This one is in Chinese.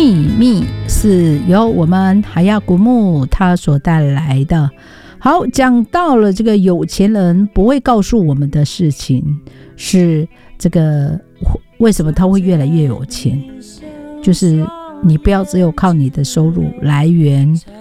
秘密是由我们海亚古木他所带来的。好，讲到了这个有钱人不会告诉我们的事情，是这个为什么他会越来越有钱，就是你不要只有靠你的收入来源